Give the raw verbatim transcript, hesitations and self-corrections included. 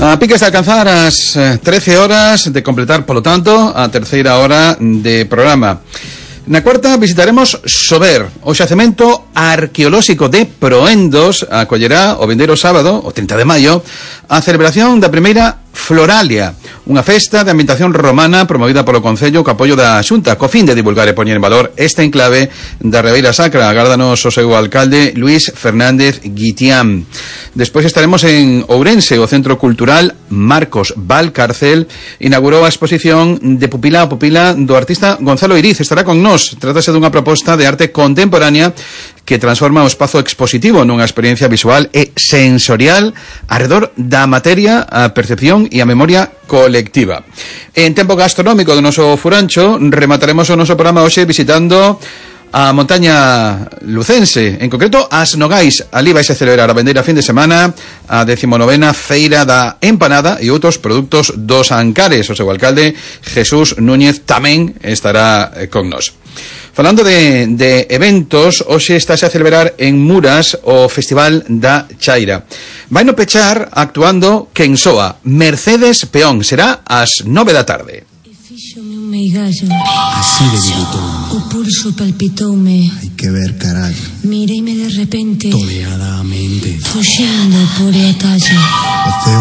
A piques de alcanzar as trece horas, de completar, polo tanto, a terceira hora de programa. Na cuarta visitaremos Sober, o xacemento arqueolóxico de Proendos acollerá o vindeiro sábado, o trinta de maio, a celebración da primeira Floralia, unha festa de ambientación romana promovida polo Concello co apoio da Xunta, co fin de divulgar e poñer en valor esta enclave da Ribeira Sacra. Agárdanos o seu alcalde Luis Fernández Guitián. Despois estaremos en Ourense, o Centro Cultural Marcos Valcárcel inaugurou a exposición de Pupila a Pupila do artista Gonzalo Iriz. Estará con nós. Trátase dunha proposta de arte contemporánea que transforma o espazo expositivo nunha experiencia visual e sensorial arredor da materia, a percepción e a memoria colectiva. En tempo gastronómico do noso furancho, remataremos o noso programa hoxe visitando a montaña lucense, en concreto as Nogais. Ali vais a celebrar a vendeira fin de semana a decimonovena Feira da Empanada e outros produtos dos Ancares. O seu alcalde Jesús Núñez tamén estará con nós. Falando de, de eventos, hoxe estáse a celebrar en Muras o Festival da Chaira. Vai no pechar actuando quen soa, Mercedes Peón. Será ás nove da tarde. Fíxome un meigallo. Así debilitou. O pulso palpitoume. Hai que ver, carai. Mireime de repente. Toleadamente. Fuxendo por a talla. O ceo